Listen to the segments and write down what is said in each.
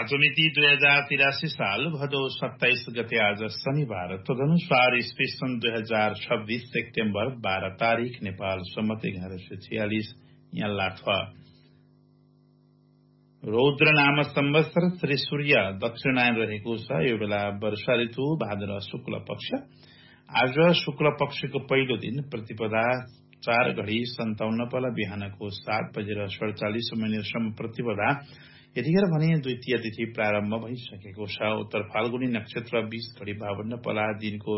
आज मिति 2083 साल भदौ 27 गते आज शनिबार तदनुसार ईस्वी सन् 2026 सेप्टेम्बर 12 तारिक नेपाल सम्मत 1146 यल्लाथ रौद्र नाम संवत्सर श्री सूर्य दक्षिणायन रहेको छ। यो बेला वर्षा ऋतु भाद्र शुक्ल पक्ष। आज शुक्ल पक्षको पहिलो दिन प्रतिपदा 4:57 पल बिहानको 7:47 प्रतिपदा। यतिखेर भने द्वितीय तिथि प्रारम्भ भइसकेको छ। उत्तर फाल्गुनी नक्षत्र 20:52 पला दिनको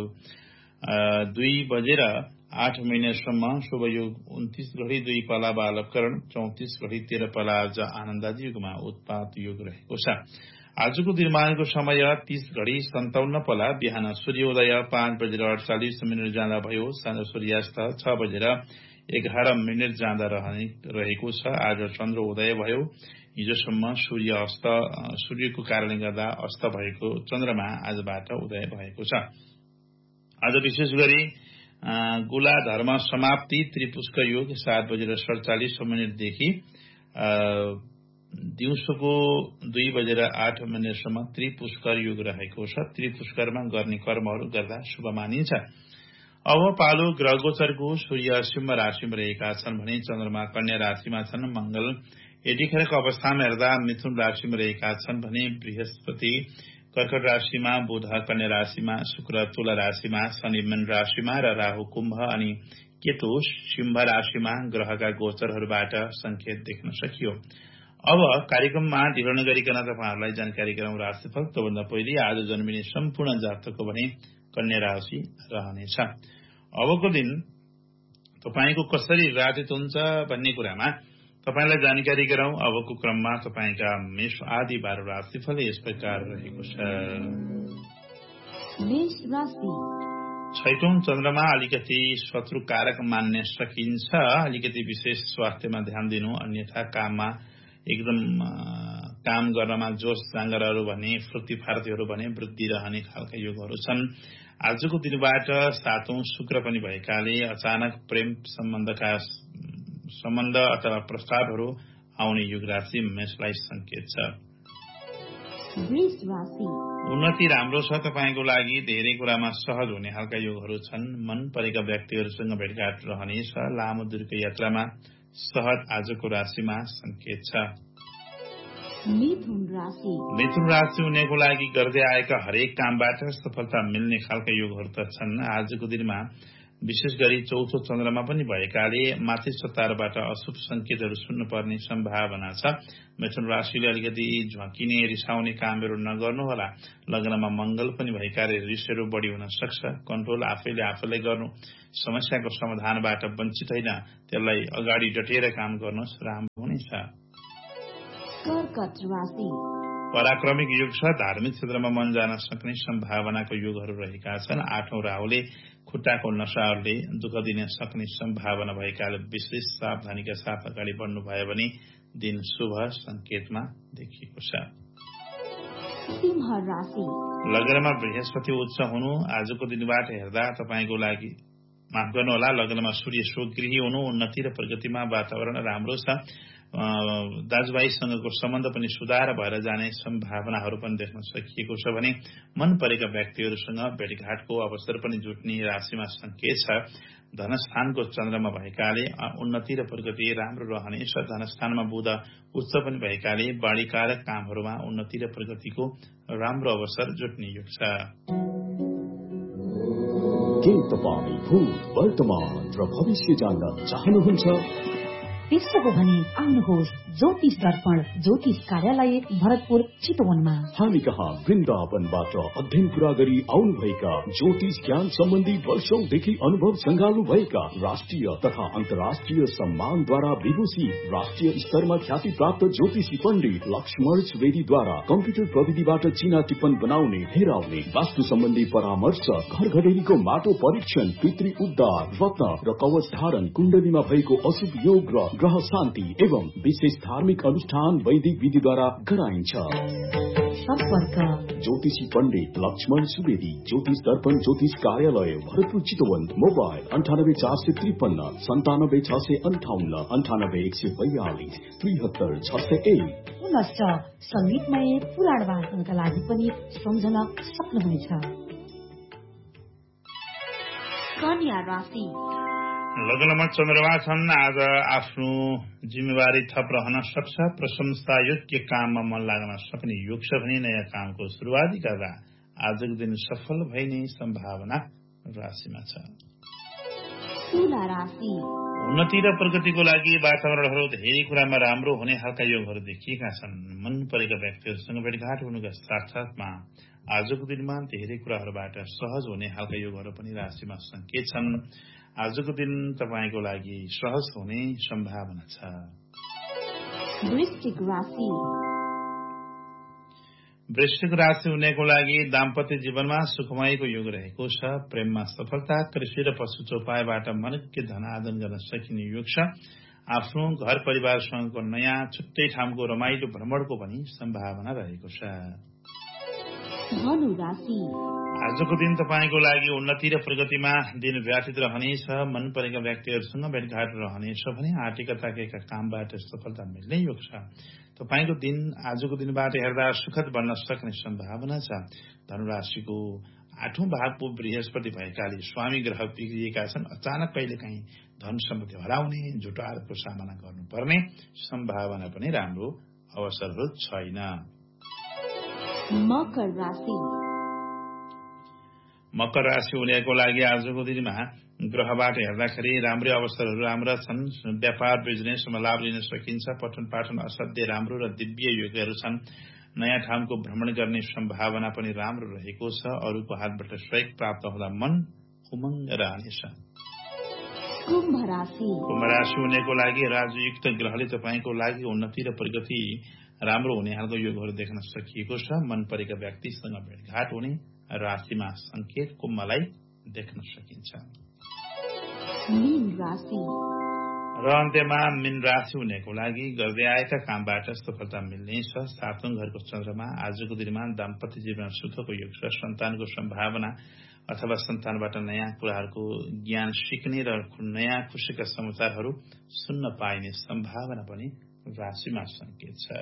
2:08 शुभ योग 29:02 पला बालकरण 34:13 पला आज आनन्दादि युगमा उत्पात योग रहेको छ। आजको दिनमानको समय 30:57 पला बिहान सूर्योदय 5:48 जाँदा भयो। साँझ सूर्यास्त 6:11 जाँदा रहेको छ। आज चन्द्र उदय भयो। हिजोसम्म सूर्यको कारणले गर्दा अस्त भएको चन्द्रमा आजबाट उदय भएको छ। आज विशेष गरी गुला धर्म समाप्ति त्रिपुष्क योग 7:47 देखि दिउँसोको 2:08 त्रिपुष्कर योग रहेको छ। त्रिपुष्करमा गर्ने कर्महरू गर्दा शुभ मानिन्छ। अब पालो ग्रह गोचरको सूर्य सिंह राशिमा रहेका छन् भने चन्द्रमा कन्या राशिमा छन्। मंगल यतिखेरको अवस्थामा हेर्दा मिथुन राशिमा रहेका छन् भने बृहस्पति कर्कट राशिमा, बुध कन्या राशिमा, शुक्र तुला राशिमा, शनि मीन राशिमा र राहु कुम्भ अनि केतु सिंह राशिमा ग्रहका गोचरहरूबाट संकेत देख्न सकियो। अब कार्यक्रममा ढिलो नगरिकन तपाईहरुलाई जानकारी गराउँ राशिफल। त्योभन्दा पहिले आज जन्मिने सम्पूर्ण जातकको भने कन्या राशि रहनेछ। अबको दिन तपाईको कसरी रातित हुन्छ भन्ने कुरामा तपाईलाई जानकारी गराउँ। अबको क्रममा तपाईका मेष आदि 12 राशिफल यस प्रकार रहेको छ। मेष राशि छैटौं चन्द्रमा अलिकति शत्रुकारक मान्ने सकिन्छ। अलिकति विशेष स्वास्थ्यमा ध्यान दिनु, अन्यथा काममा एकदम काम गर्नमा जोश जाँगरहरू भने फुर्तीफार्तीहरू भने वृद्धि रहने खालका योगहरू छन्। आजको दिनबाट 7औं शुक्र पनि भएकाले अचानक प्रेम सम्बन्ध अथवा प्रस्तावहरू आउने युग राशि मेषलाई संकेत छ। उन्नति राम्रो छ। तपाईको लागि धेरै कुरामा सहज हुने खालका योगहरू छन्। मन परेका व्यक्तिहरूसँग भेटघाट रहनेछ। लामो दूरको यात्रामा सहज आजको राशिमा संकेत छ। मिथुन राशि हुनेको लागि गर्दै आएका हरेक कामबाट सफलता मिल्ने खालका योगहरू त छन्। आजको दिनमा विशेष गरी चौथो चन्द्रमा पनि भएकाले माथि सत्ताबाट अशुभ संकेतहरू सुन्नुपर्ने सम्भावना छ। मिथुन राशिले अलिकति झकिने रिसाउने कामहरू नगर्नुहोला। लग्नमा मंगल पनि भएकाले रिसहरू बढी हुन सक्छ। कन्ट्रोल आफैले आफैलाई गर्नु। समस्याको समाधानबाट वञ्चित होइन, त्यसलाई अगाडि डटेर काम गर्नुहोस्, राम्रो हुनेछ। पराक्रमिक युग छ। धार्मिक क्षेत्रमा मन जान सक्ने सम्भावनाको योगहरू रहेका छन्। 8औं राहुले खुट्टाको नशाहरूले दुःख दिन सक्ने सम्भावना भएकाले विशेष सावधानीका साथ अगाडि बढ्नु भयो भने दिन शुभ संकेतमा देखिएको छ। लग्नमा बृहस्पति उच्च हुनु आजको दिनबाट हेर्दा तपाईको लागि माफ गर्नुहोला, लग्नमा सूर्य स्वगृही हुनु उन्नति र प्रगतिमा वातावरण राम्रो छ। दाजुभाइसँगको सम्बन्ध पनि सुधार भएर जाने सम्भावनाहरू पनि देख्न सकिएको छ भने मन परेका व्यक्तिहरूसँग भेटघाटको अवसर पनि जुट्ने राशिमा संकेत छ। धनस्थानको चन्द्रमा भएकाले उन्नति र प्रगति राम्रो रहनेछ। धनस्थानमा बुध उच्च पनि भएकाले वाणिकारक कामहरूमा उन्नति र प्रगतिको राम्रो अवसर जुट्ने योग छ। के तपाईं भूत, वर्तमान र भविष्य जान्न चाहनुहुन्छ? त्यसो भने आउनुहोस् ज्योतिष दर्पण ज्योतिष कार्यालय भरतपुर चितवनमा। हामी कहाँ वृन्दावनबाट अध्ययन पूरा गरी आउनुभएका ज्योतिष ज्ञान सम्बन्धी वर्षौंदेखि अनुभव संगाल्नु भएका राष्ट्रिय तथा अन्तर्राष्ट्रिय सम्मानद्वारा विभूषित राष्ट्रिय स्तरमा ख्याति प्राप्त ज्योतिषी पण्डित लक्ष्मण सुवेदीद्वारा कम्प्युटर प्रविधिबाट चिना टिप्पण बनाउने, हेराउने, वास्तु सम्बन्धी परामर्श, घर घडेरीको माटो परीक्षण, पितृ उद्धार, रत्न र कवच धारण, कुण्डलीमा भएको अशुभ योग र ग्रह शान्ति एवं विशेष धार्मिक अनुष्ठान वैदिक विधिद्वारा गराइन्छ। सम्पर्क ज्योतिषी पण्डित लक्ष्मण सुवेदी, ज्योतिष दर्पण ज्योतिष कार्यालय भरतपुर चितवन। मोबाइल 984553 97658 98142 73601। पुनश्च संगीतमय पुराण वाचनका लागि पनि सम्झन सक्नुहुनेछ। कन्या राशि लग्नमा चन्द्रमा छन्। आज आफ्नो जिम्मेवारी थप रहन सक्छ। प्रशंसा योग्य काममा मन लाग्न सक्ने योग छ भने नयाँ कामको सुरुवात गर्दा आजको दिन सफल भइने सम्भावना राशिमा छ। तुला राशि उन्नति र प्रगतिको लागि वातावरणहरू धेरै कुरामा राम्रो हुने खालका योगहरू देखिएका छन्। मन परेका व्यक्तिहरूसँग भेटघाट हुनुका साथसाथमा आजको दिनमा धेरै कुराहरूबाट सहज हुने खालका योगहरू पनि राशिमा संकेत छन्। आजको दिन तपाईको लागि सहज हुने सम्भावना छ। वृश्चिक राशि वृश्चिक राशि हुनेको लागि दाम्पत्य जीवनमा सुखमयको योग रहेको छ। प्रेममा सफलता, कृषि र पशु चौपायबाट मनज्ञ धनार्जन गर्न सकिने योग छ। आफ्नो घर परिवारसँगको नयाँ छुट्टै ठाउँको रमाइलो भ्रमणको पनि सम्भावना रहेको छ। धनु राशि आजको दिन तपाईको लागि उन्नति र प्रगतिमा दिन व्यतीत रहनेछ। मन परेका व्यक्तिहरूसँग भेटघाट रहनेछ भने आँटेका ताकेका कामबाट सफलता मिल्ने योग छ। तपाईको दिन आजको दिनबाट हेर्दा सुखद बन्न सक्ने सम्भावना छ। धनुराशिको 8औं भावको बृहस्पति भएकाले स्वामी ग्रह बिग्रिएका छन्। अचानक कहिलेकाहीँ धन सम्पत्ति हराउने, जुटारको सामना गर्नुपर्ने सम्भावना पनि राम्रो अवसरहरू छैन। मकर राशि मकर राशि हुनेको लागि आजको दिनमा ग्रहबाट हेर्दाखेरि राम्रै अवसरहरू राम्रा छन्। व्यापार बिजनेसमा लाभ लिन सकिन्छ। पठन पाठन असाध्य राम्रो र दिव्य योगहरू छन्। नयाँ ठाउँको भ्रमण गर्ने सम्भावना पनि राम्रो रहेको छ। अरूको हातबाट सहयोग प्राप्त हुँदा मन उमङ्ग रहनेछ। कुम्भ राशि हुनेको लागि राजयुक्त ग्रहले तपाईको लागि उन्नति र प्रगति राम्रो हुने खालको योगहरू देख्न सकिएको छ। मन परेका व्यक्तिसँग भेटघाट हुने राशिमा संकेत कुम्भलाई देख्न सकिन्छ। मीन राशि र अन्त्यमा मीन राशि हुनेको लागि गर्दै आएका कामबाट सफलता मिल्नेछ। 7औं घरको चन्द्रमा आजको दिनमा दाम्पत्य जीवन सुखको योग छ। सन्तानको सम्भावना अथवा सन्तानबाट नयाँ कुराहरूको ज्ञान सिक्ने र नयाँ खुशीका समाचारहरू सुन्न पाइने सम्भावना पनि राशिमा संकेत छ।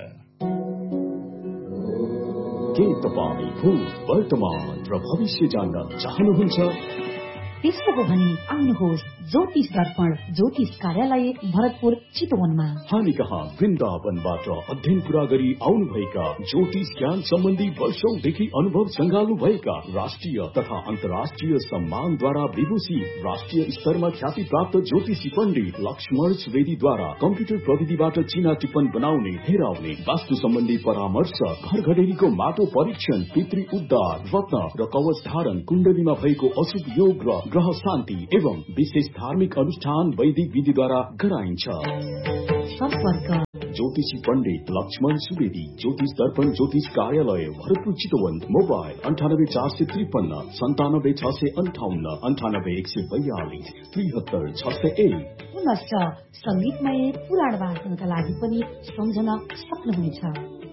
के तपाईँ भूत, वर्तमान र भविष्य जान्न चाहनुहुन्छ? त्यसो हो भने आउनुहोस् ज्योतिष दर्पण ज्योतिष कार्यालय भरतपुर चितवनमा। हामी कहाँ वृन्दावनबाट अध्ययन पूरा गरी आउनुभएका ज्योतिष ज्ञान सम्बन्धी वर्षौंदेखि अनुभव संगाल्नु भएका राष्ट्रिय तथा अन्तर्राष्ट्रिय सम्मानद्वारा विभूषित राष्ट्रिय स्तरमा ख्याति प्राप्त ज्योतिषी पण्डित लक्ष्मण सुवेदीद्वारा कम्प्युटर प्रविधिबाट चिना टिप्पण बनाउने, हेराउने, वास्तु सम्बन्धी परामर्श, घर घडेरीको माटो परीक्षण, पितृ उद्धार, रत्न र कवच धारण, कुण्डलीमा भएको अशुभ योग र ग्रह शान्ति एवं विशेष धार्मिक अनुष्ठान वैदिक विधिद्वारा गराइन्छ। सम्पर्क ज्योतिषी पण्डित लक्ष्मण सुवेदी, ज्योतिष दर्पण ज्योतिष कार्यालय भरतपुर चितवन। मोबाइल 984553 97658 98142 73601। पुनश्च संगीतमय पुराण वाचनका लागि पनि सम्झन सक्नुहुनेछ।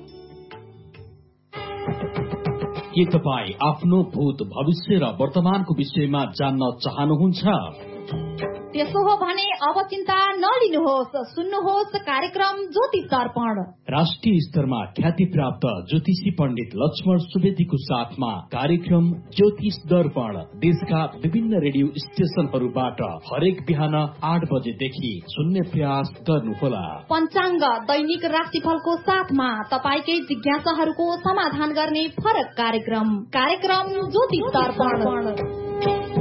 के तपाईँ आफ्नो भूत, भविष्य र वर्तमानको विषयमा जान्न चाहनुहुन्छ? त्यसो हो भने अब चिन्ता नलिनुहोस्, सुन्नुहोस् कार्यक्रम ज्योतिष दर्पण। राष्ट्रिय स्तरमा ख्याति प्राप्त ज्योतिषी पण्डित लक्ष्मण सुवेदीको साथमा कार्यक्रम ज्योतिष दर्पण देशका विभिन्न रेडियो स्टेशनहरूबाट हरेक बिहान 8 बजेदेखि सुन्ने प्रयास गर्नुहोला। पञ्चाङ्ग, दैनिक राशिफलको साथमा तपाईकै जिज्ञासाहरूको समाधान गर्ने फरक कार्यक्रम ज्योतिष दर्पण।